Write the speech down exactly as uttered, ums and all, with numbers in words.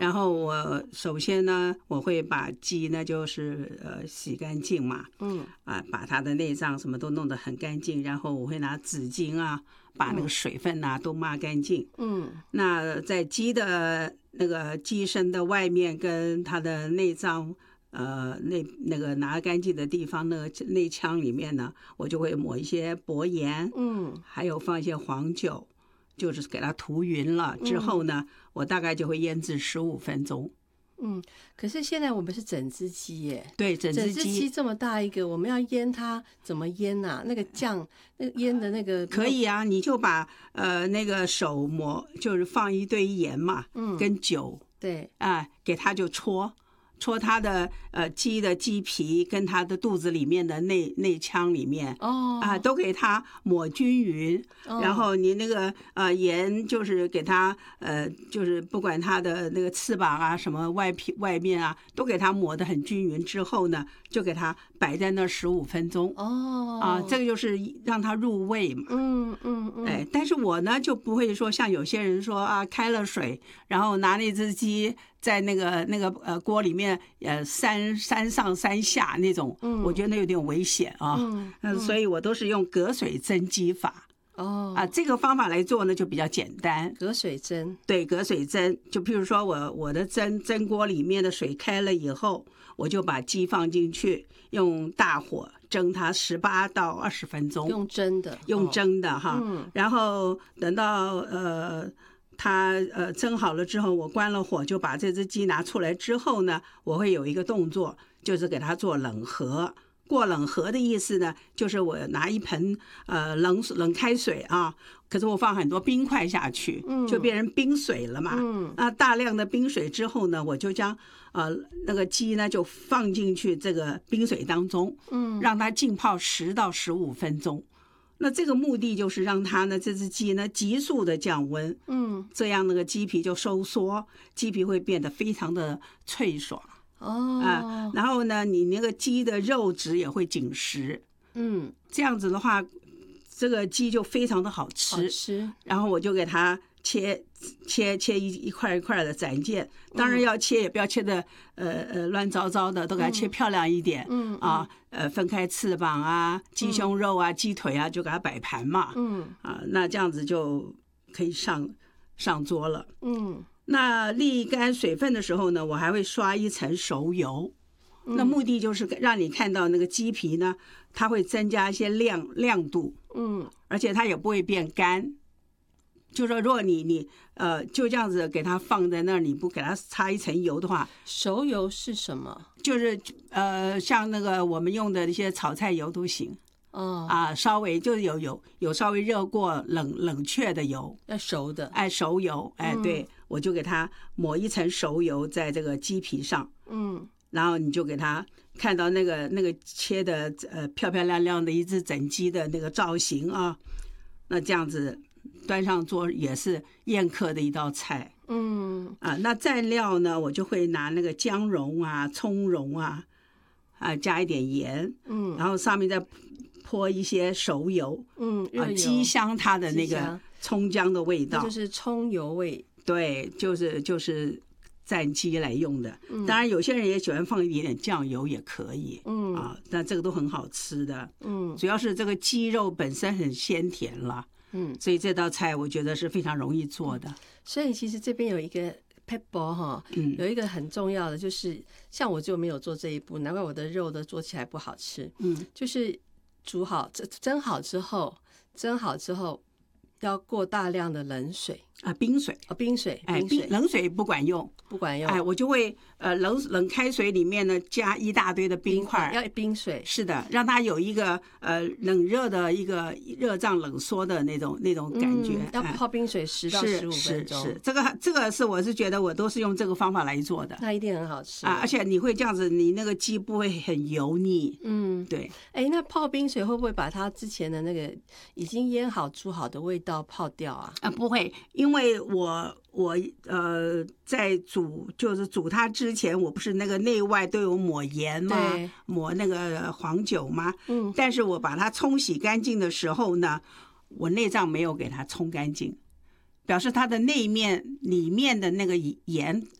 然后我首先呢，我会把鸡呢就是呃洗干净嘛， 嗯啊，把它的内脏什么都弄得很干净，然后我会拿纸巾啊，把那个水分啊都抹干净。 嗯， 那在鸡的那个鸡身的外面跟它的内脏。呃，那那个拿干净的地方，那个内腔里面呢，我就会抹一些薄盐， 嗯， 还有放一些黄酒，就是给它涂匀了之后呢，嗯、我大概就会腌制十五分钟。 嗯，可是现在我们是整只鸡耶， 对，整只鸡， 整只鸡这么大一个，我们要腌它怎么腌啊？那个酱，那个腌的那个可以啊，你就把呃那个手抹，就是放一堆盐嘛， 嗯， 跟酒， 对， 啊，给它就搓。戳它的呃鸡的鸡皮跟它的肚子里面的内内腔里面哦啊，都给它抹均匀， 哦、 然后你那个呃盐就是给它呃就是不管它的那个翅膀啊什么外皮外面啊都给它抹得很均匀之后呢，就给它摆在那十五分钟哦啊，这个就是让它入味嘛。 嗯嗯嗯， 哎，但是我呢就不会说像有些人说啊，开了水，然后拿那只鸡在那个那个呃锅里面呃三三上三下那种， 嗯， 我觉得那有点危险啊， 嗯，嗯所以我都是用隔水蒸鸡法。 哦啊，这个方法来做呢就比较简单， 隔水蒸， 对，隔水蒸，就譬如说我我的蒸蒸锅里面的水开了以后，我就把鸡放进去，用大火蒸它十八到二十分钟， 用蒸的， 用蒸的哈， 嗯， 然后等到呃。它呃蒸好了之后，我关了火，就把这只鸡拿出来之后呢，我会有一个动作，就是给它做冷合。过冷河的意思呢，就是我拿一盆呃冷冷开水啊，可是我放很多冰块下去，就变成冰水了嘛。 嗯， 那大量的冰水之后呢，我就将呃那个鸡呢就放进去这个冰水当中， 嗯， 让它浸泡十到十五分钟。那这个目的就是让它呢这只鸡呢急速的降温， 嗯， 这样那个鸡皮就收缩，鸡皮会变得非常的脆爽。 哦啊，然后呢，你那个鸡的肉质也会紧实， 嗯， 这样子的话，这个鸡就非常的好吃。 好吃。 然后我就给它切切切一一块一块的斩件，当然要切也不要切的呃呃乱糟糟的，都给它切漂亮一点。 嗯啊，呃，分开翅膀啊、鸡胸肉啊、鸡腿啊，就给它摆盘嘛。 嗯啊，那这样子就可以上上桌了。 嗯。 那沥干水分的时候呢，我还会刷一层熟油，那目的就是让你看到那个鸡皮呢，它会增加一些亮亮度， 嗯， 而且它也不会变干。就是说，如果你你呃就这样子给它放在那儿，你不给它擦一层油的话， 熟油是什么？ 就是呃像那个我们用的一些炒菜油都行。 哦啊，稍微就是有有有稍微热过冷冷却的油， 要熟的， 哎，熟油，哎，对、嗯、我就给它抹一层熟油在这个鸡皮上， 嗯， 然后你就给它看到那个那个切的呃漂漂亮亮的一只整鸡的那个造型啊，那这样子端上桌也是宴客的一道菜， 嗯啊，那蘸料呢，我就会拿那个姜蓉啊、葱蓉啊，啊加一点盐， 嗯， 然后上面再泼一些熟油， 嗯， 啊，激香它的那个葱姜的味道， 就是葱油味。 对，就是就是蘸鸡来用的。 嗯、 当然，有些人也喜欢放一点点酱油也可以， 嗯啊，但这个都很好吃的。 嗯， 主要是这个鸡肉本身很鲜甜了， 嗯， 所以这道菜我觉得是非常容易做的。 所以其实这边有一个 pebble 哈， 嗯， 有一个很重要的就是，像我就没有做这一步，难怪我的肉的做起来不好吃。 嗯， 就是煮好蒸好之后，蒸好之后要过大量的冷水啊，冰水哦，冰水， 哎， 冰水冷水不管用， 不管用， 哎，我就会呃冷冷开水里面呢加一大堆的冰块， 要冰水， 是的，让它有一个呃冷热的一个热胀冷缩的那种那种感觉。 嗯、要泡冰水十到十五分钟， 是是是，这个这个是我是觉得我都是用这个方法来做的， 那一定很好吃啊，而且你会这样子，你那个鸡不会很油腻。 嗯， 对。 哎，那泡冰水会不会把它之前的那个已经腌好煮好的味道泡掉啊？ 啊，不会，因为我我呃在煮就是煮它之前，我不是那个内外都有抹盐吗？抹那个黄酒吗？ 嗯， 但是我把它冲洗干净的时候呢，我内脏没有给它冲干净，表示它的内面里面的那个盐